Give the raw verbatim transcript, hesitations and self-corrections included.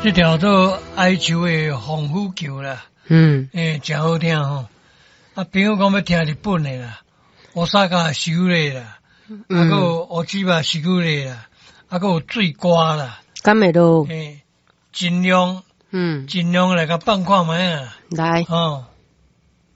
这条做哀求的防腐球啦， 嗯， 诶，真好听吼。啊，朋友讲要听日本的啦，乌萨卡修的啦，啊，个有乌鸡巴修的啦，啊，个有醉瓜啦， 敢会咯？ 诶，尽量嗯， 尽量来甲放看卖啊， 来， 哦。